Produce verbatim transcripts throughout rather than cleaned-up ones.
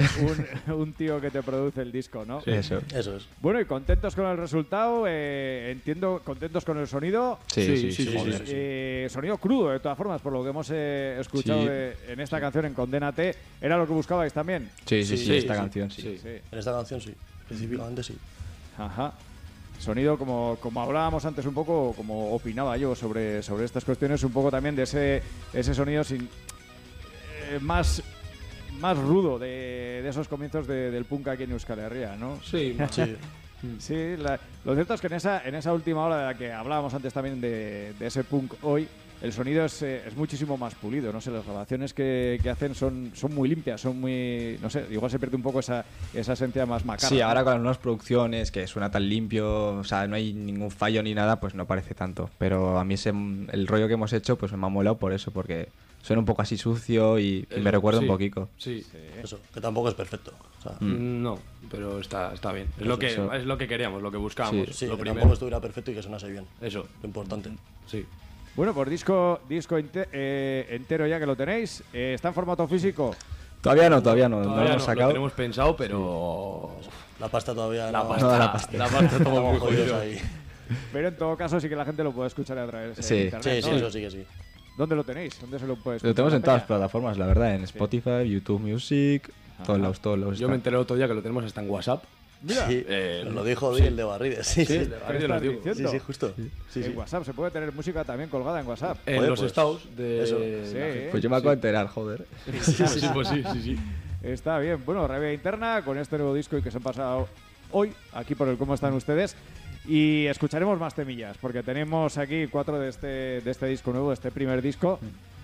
un, un tío que te produce el disco, ¿no? Sí, eso. Eso es. Bueno, y contentos con el resultado, eh, entiendo, contentos con el sonido. Sí, sí, sí. sí, sí, sí, joder. sí, sí. Eh, sonido crudo, de todas formas, por lo que hemos eh, escuchado Sí. de- en esta canción, en Condénate. ¿Era lo que buscabais también? Sí, sí, sí, Sí, esta sí, canción, sí. sí. Sí. En esta canción sí. Específicamente sí. Ajá. Sonido, como, como hablábamos antes un poco, como opinaba yo sobre, sobre estas cuestiones, un poco también de ese, ese sonido sin, eh, más, más rudo de, de esos comienzos de- del punk aquí en Euskal Herria, ¿no? Sí, Sí. Sí, la- lo cierto es que en esa, en esa última hora de la que hablábamos antes también de, de ese punk hoy, el sonido es, eh, es muchísimo más pulido, no sé, las grabaciones que, que hacen son, son muy limpias, son muy, no sé, igual se pierde un poco esa, esa esencia más macarra. Sí, ¿no? ahora con las nuevas producciones, que suena tan limpio, o sea, no hay ningún fallo ni nada, pues no parece tanto. Pero a mí ese, el rollo que hemos hecho, pues me ha molado por eso, porque suena un poco así sucio y, y me Eso, recuerda sí. un poquito. Sí. Eso. Que tampoco es perfecto. O sea, Mm. No, pero está, está bien. Es lo, que, eso. es lo que queríamos, lo que buscábamos. Sí. sí, lo que primero. tampoco estuviera perfecto y que sonase bien. Eso, Lo importante. sí. Bueno, pues disco, disco ente- eh, entero ya que lo tenéis, eh, ¿está en formato físico? Todavía no, todavía no, no Todavía lo no, hemos lo sacado. tenemos pensado, pero... La pasta todavía La no. pasta, No, la la pasta. pasta, estamos muy Estamos jodidos jodidos. ahí. Pero en todo caso sí que la gente lo puede escuchar a través de Sí. internet, Sí, sí, ¿no? eso sí que sí. ¿Dónde lo tenéis? ¿Dónde se lo puede escuchar? Lo tenemos la en todas las peña? plataformas, la verdad, en Spotify, YouTube Music, todos lados, todos lados. Yo me está. enteré el otro día que lo tenemos hasta en WhatsApp. Mira, Sí, eh, nos lo dijo sí. Di, el de Barrides. Sí, sí. de ¿qué Barrio estás lo digo. diciendo? Sí, sí, justo. Sí, sí. En WhatsApp se puede tener música también colgada en WhatsApp. En Joder, los pues, estados de... eso. la Sí, gente. ¿eh? Pues yo me acabo de enterar, joder. Sí, sí, sí, pues sí, sí, sí. Está bien. Bueno, Rabia Interna con este nuevo disco y que se han pasado hoy aquí por el Cómo Están Ustedes. Y escucharemos más temillas, porque tenemos aquí cuatro de este, de este disco nuevo, de este primer disco.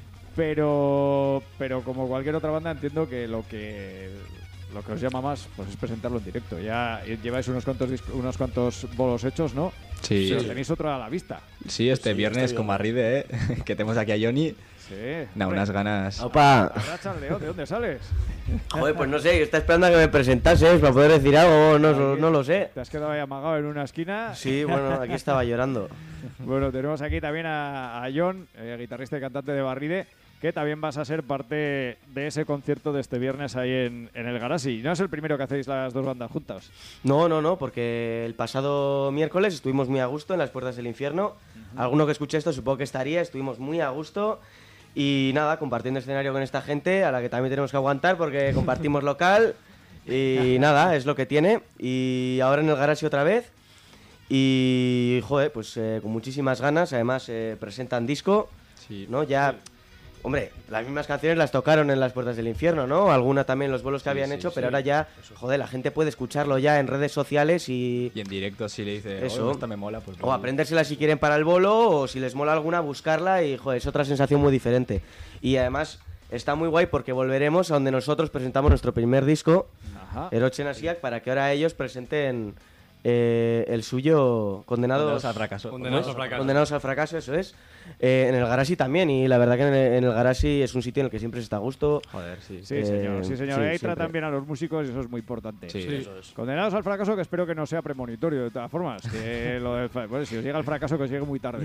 Pero, pero como cualquier otra banda entiendo que lo que lo que os llama más pues es presentarlo en directo. Ya lleváis unos cuantos disc- unos cuantos bolos hechos, ¿no? Sí, Pero sí, tenéis otro a la vista. este Sí, viernes este con viernes. Barride, ¿eh? Que tenemos aquí a Johnny. Sí. Nah, unas ganas. Opa. Arracha al León, ¿de dónde sales? Joder, pues no sé, yo estaba esperando a que me presentases para poder decir algo, no, no lo sé. Te has quedado ahí amagado en una esquina. Sí, bueno, aquí estaba llorando. Bueno, tenemos aquí también a, a John, eh, guitarrista y cantante de Barride, que también vas a ser parte de ese concierto de este viernes ahí en, en el Garasi. No es el primero que hacéis las dos bandas juntas. No, no, no, porque el pasado miércoles estuvimos muy a gusto en las puertas del infierno. Alguno que escuche esto supongo que estaría, estuvimos muy a gusto. Y nada, compartiendo escenario con esta gente, a la que también tenemos que aguantar porque compartimos local. Y nada, es lo que tiene. Y ahora en el Garasi otra vez. Y, joder, pues eh, con muchísimas ganas. Además, eh, presentan disco, Sí. ¿no? Ya, hombre, las mismas canciones las tocaron en las puertas del infierno, ¿no? Alguna también los bolos que habían sí, hecho, sí. pero ahora ya, joder, la gente puede escucharlo ya en redes sociales y... Y en directo si le dice, Eso. "Oh, esta me mola", pues O aprendérsela si quieren para el bolo, o si les mola alguna, buscarla y, joder, es otra sensación muy diferente. Y además está muy guay porque volveremos a donde nosotros presentamos nuestro primer disco, Ajá. Erochen Asiak, para que ahora ellos presenten eh, el suyo Condenados, Condenados al fracaso. Condenados al fracaso. Condenados al fracaso, eso es. Eh, en el Garasi también, y la verdad que en el, en el Garasi es un sitio en el que siempre se está a gusto. Joder, sí. Sí, Eh, señor, sí, señor. sí, Ahí siempre. tratan bien a los músicos y eso es muy importante. Sí. Eso es. Condenados al fracaso, que espero que no sea premonitorio de todas formas. Que lo del fra- bueno, si os llega el fracaso, que os llegue muy tarde.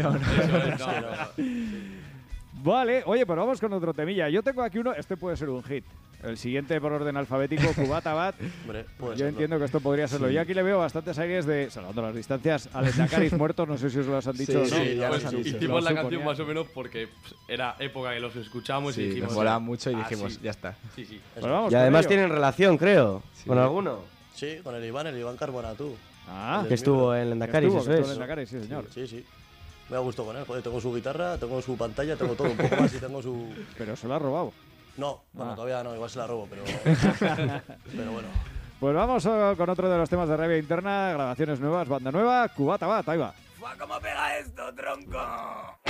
Vale, oye, pues vamos con otro temilla. Yo tengo aquí uno, este puede ser un hit. El siguiente por orden alfabético, Cubata Bat. Hombre, puede Yo serlo. entiendo que esto podría serlo. Yo aquí le veo bastantes aires de, salvando las distancias, al Endacaris muertos, no sé si os lo han dicho o no. sí, ya Pues nos han dicho. hicimos Lo la canción suponía. más o menos porque pues, era época que los escuchamos y Sí, dijimos... nos molaba mucho y "Ah, dijimos, sí". ya está. Sí, sí. Pues vamos Y con además ello. tienen relación, creo, con alguno. Sí, con el Iván, el Iván Carbona, tú. Ah, Que estuvo en que Lendacaris, estuvo, eso que estuvo es. en Endacaris, sí, señor. Sí, sí. Me ha gustado con él, joder, tengo su guitarra, tengo su pantalla, tengo todo un poco más y tengo su... Pero se lo ha robado. No, bueno, Ah. todavía no, igual se la robo, pero... pero bueno. Pues vamos eh, con otro de los temas de Rabia Interna, grabaciones nuevas, banda nueva, Cubata Bat, ahí va. ¡Fua, cómo pega esto, tronco!